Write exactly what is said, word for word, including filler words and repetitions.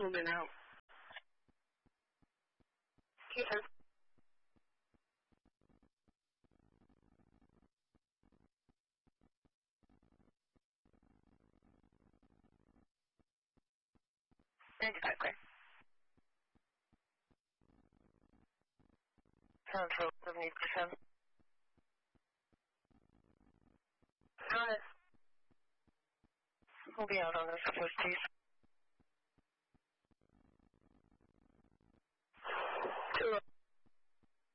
moving out. Yes. Exactly. Sounds relatively percent. Alright. We'll be out on this first piece.